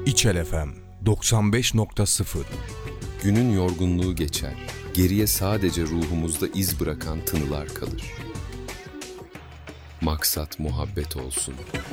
İçel FM 95.0. Günün yorgunluğu geçer, geriye sadece ruhumuzda iz bırakan tınılar kalır. Maksat muhabbet olsun.